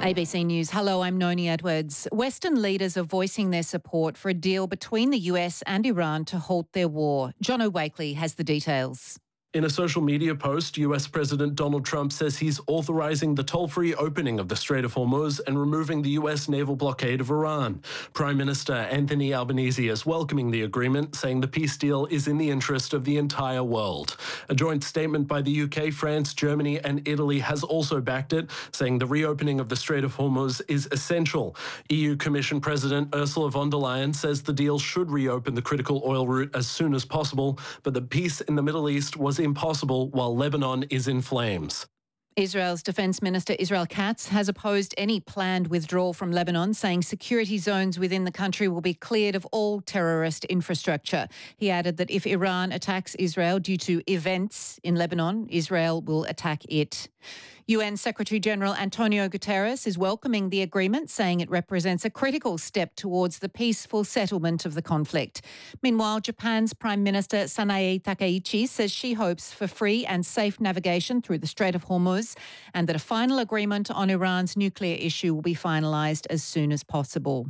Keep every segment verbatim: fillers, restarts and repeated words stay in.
A B C News. Hello, I'm Noni Edwards. Western leaders are voicing their support for a deal between the U S and Iran to halt their war. John O'Wakely has the details. In a social media post, U S President Donald Trump says he's authorizing the toll-free opening of the Strait of Hormuz and removing the U S naval blockade of Iran. Prime Minister Anthony Albanese is welcoming the agreement, saying the peace deal is in the interest of the entire world. A joint statement by the U K, France, Germany and Italy has also backed it, saying the reopening of the Strait of Hormuz is essential. E U Commission President Ursula von der Leyen says the deal should reopen the critical oil route as soon as possible, but the peace in the Middle East was impossible while Lebanon is in flames. Israel's Defence Minister Israel Katz has opposed any planned withdrawal from Lebanon, saying security zones within the country will be cleared of all terrorist infrastructure. He added that if Iran attacks Israel due to events in Lebanon, Israel will attack it. U N Secretary-General Antonio Guterres is welcoming the agreement, saying it represents a critical step towards the peaceful settlement of the conflict. Meanwhile, Japan's Prime Minister Sanae Takaichi says she hopes for free and safe navigation through the Strait of Hormuz and that a final agreement on Iran's nuclear issue will be finalised as soon as possible.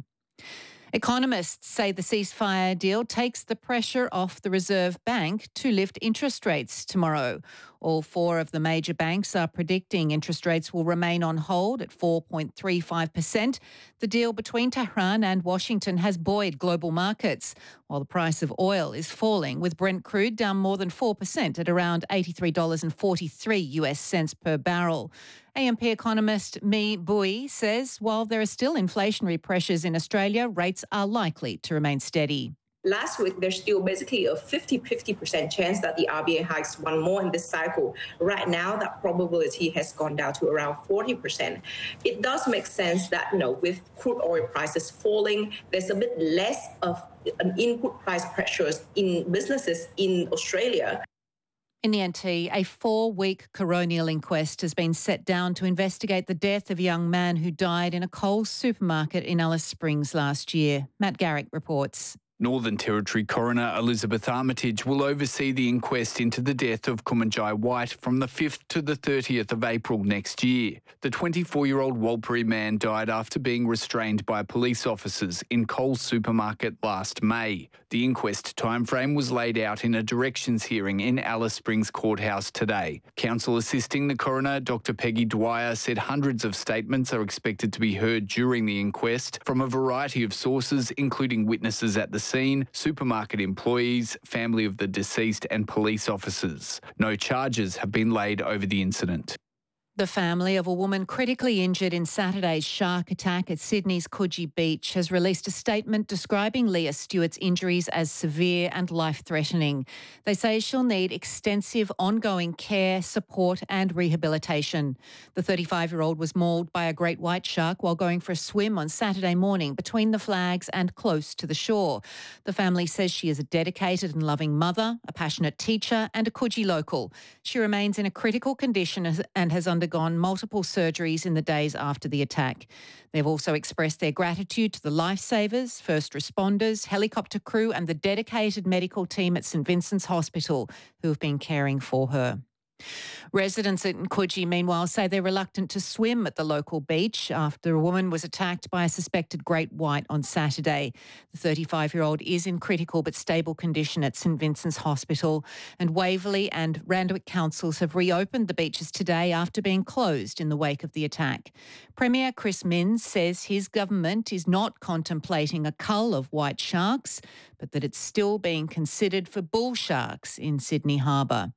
Economists say the ceasefire deal takes the pressure off the Reserve Bank to lift interest rates tomorrow. All four of the major banks are predicting interest rates will remain on hold at four point three five percent. The deal between Tehran and Washington has buoyed global markets, while the price of oil is falling, with Brent crude down more than four percent at around eighty-three dollars and forty-three US cents per barrel. A M P economist Mi Bui says while there are still inflationary pressures in Australia, rates are likely to remain steady. Last week, there's still basically a fifty-fifty percent chance that the R B A hikes one more in this cycle. Right now, that probability has gone down to around forty percent. It does make sense that, you know, with crude oil prices falling, there's a bit less of an input price pressures in businesses in Australia. In the N T, a four-week coronial inquest has been set down to investigate the death of a young man who died in a Coles supermarket in Alice Springs last year. Matt Garrick reports. Northern Territory Coroner Elizabeth Armitage will oversee the inquest into the death of Kumanjai White from the fifth to the thirtieth of April next year. The twenty-four-year-old Warlpiri man died after being restrained by police officers in Coles supermarket last May. The inquest timeframe was laid out in a directions hearing in Alice Springs Courthouse today. Counsel assisting the coroner, Doctor Peggy Dwyer, said hundreds of statements are expected to be heard during the inquest from a variety of sources, including witnesses at the scene, supermarket employees, family of the deceased and police officers. No charges have been laid over the incident. The family of a woman critically injured in Saturday's shark attack at Sydney's Coogee Beach has released a statement describing Leah Stewart's injuries as severe and life-threatening. They say she'll need extensive ongoing care, support and rehabilitation. The thirty-five-year-old was mauled by a great white shark while going for a swim on Saturday morning between the flags and close to the shore. The family says she is a dedicated and loving mother, a passionate teacher and a Coogee local. She remains in a critical condition and has undergone undergone multiple surgeries in the days after the attack. They've also expressed their gratitude to the lifesavers, first responders, helicopter crew and the dedicated medical team at St Vincent's Hospital who have been caring for her. Residents in Coogee, meanwhile, say they're reluctant to swim at the local beach after a woman was attacked by a suspected great white on Saturday. The thirty-five-year-old is in critical but stable condition at St Vincent's Hospital, and Waverley and Randwick councils have reopened the beaches today after being closed in the wake of the attack. Premier Chris Minns says his government is not contemplating a cull of white sharks, but that it's still being considered for bull sharks in Sydney Harbour.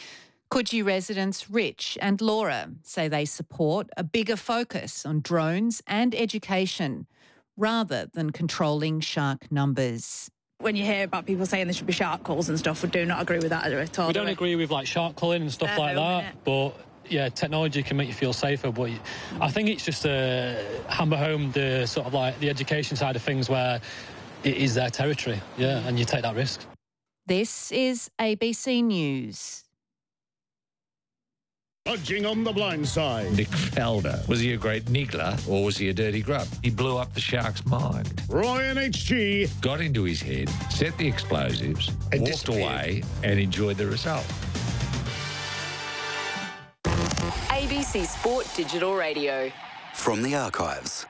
Coogee residents Rich and Laura say they support a bigger focus on drones and education rather than controlling shark numbers. When you hear about people saying there should be shark calls and stuff, we do not agree with that at all. We don't agree with like shark culling and stuff like that, but yeah, technology can make you feel safer. But I think it's just to hammer home the sort of like the education side of things where it is their territory, yeah, and you take that risk. This is A B C News. Budging on the blind side. Nick Faldo. Was he a great niggler or was he a dirty grub? He blew up the shark's mind. Ryan H G. Got into his head, set the explosives, and walked away and enjoyed the result. A B C Sport Digital Radio. from the archives.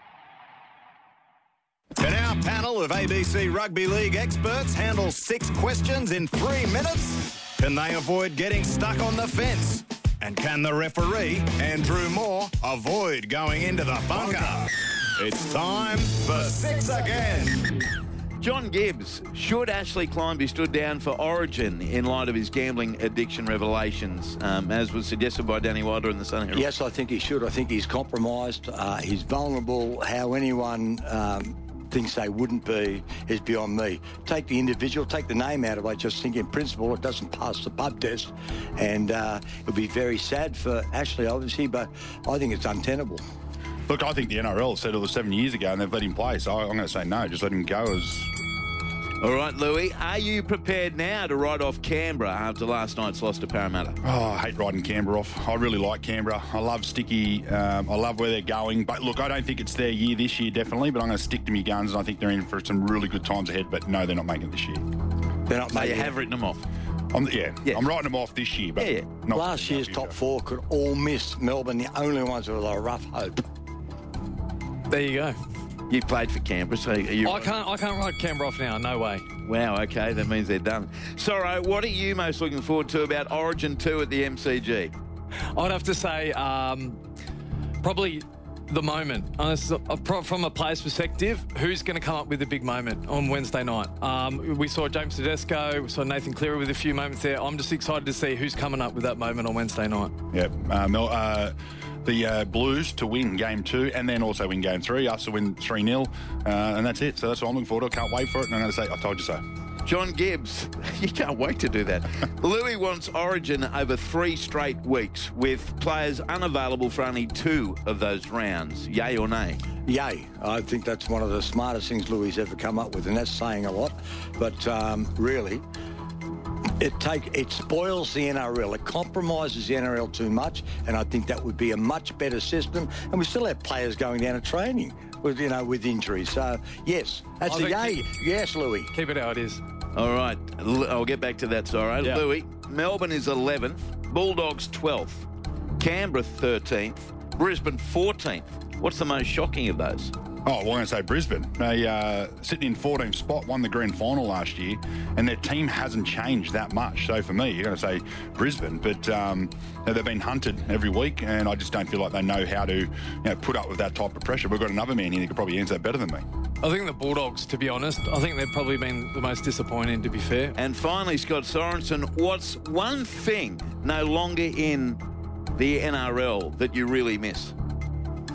Can our panel of A B C Rugby League experts handle six questions in three minutes? Can they avoid getting stuck on the fence? And can the referee, Andrew Moore, avoid going into the bunker? It's time for Six Again. John Gibbs, should Ashley Klein be stood down for Origin in light of his gambling addiction revelations, um, as was suggested by Danny Wilder in the Sun Herald? Yes, I think he should. I think he's compromised. Uh, he's vulnerable. How anyone um, thinks they wouldn't be is beyond me. Take the individual, take the name out of it. I just think in principle it doesn't pass the pub test. And uh, it would be very sad for Ashley, obviously, but I think it's untenable. Look, I think the N R L settled it seven years ago and they've let him play, so I'm going to say no, just let him go as... All right, Louis, are you prepared now to write off Canberra after last night's loss to Parramatta? Oh, I hate writing Canberra off. I really like Canberra. I love Sticky. Um, I love where they're going. But look, I don't think it's their year this year, definitely, but I'm going to stick to my guns and I think they're in for some really good times ahead, but no, they're not making it this year. They're not so making you it. have written them off? I'm, yeah, yeah, I'm writing them off this year, but yeah, yeah. not last year's top four could all miss. Melbourne, the only ones with a rough hope. There you go. You played for Canberra, so are you... I can't, I can't write Canberra off now, no way. Wow, okay, that means they're done. Sorro, what are you most looking forward to about Origin two at the M C G? I'd have to say um, probably the moment. Uh, from a player's perspective, who's going to come up with a big moment on Wednesday night? Um, we saw James Tedesco, we saw Nathan Cleary with a few moments there. I'm just excited to see who's coming up with that moment on Wednesday night. Yeah, uh, Mel, uh, the uh, Blues to win game two and then also win game three, us to win three nil, uh, and that's it. So that's what I'm looking forward to. I can't wait for it, and I'm going to say, I told you so. John Gibbs, you can't wait to do that. Louis wants Origin over three straight weeks with players unavailable for only two of those rounds. Yay or nay? Yay. I think that's one of the smartest things Louis ever come up with, and that's saying a lot. But um, really, it take it spoils the N R L. It compromises the N R L too much, and I think that would be a much better system. And we still have players going down to training with, you know, with injuries. So, yes, that's a yay. Keep, yes, Louis. Keep it how it is. All right, I'll get back to that, Sorro. Yeah. Louis, Melbourne is eleventh, Bulldogs twelfth, Canberra thirteenth, Brisbane fourteenth. What's the most shocking of those? Oh, well, I'm going to say Brisbane. They uh, sitting in fourteenth spot, won the grand final last year, and their team hasn't changed that much. So for me, you're going to say Brisbane, but um, they've been hunted every week, and I just don't feel like they know how to, you know, put up with that type of pressure. We've got another man here that could probably answer that better than me. I think the Bulldogs, to be honest, I think they've probably been the most disappointing, to be fair. And finally, Scott Sorensen, what's one thing no longer in the N R L that you really miss?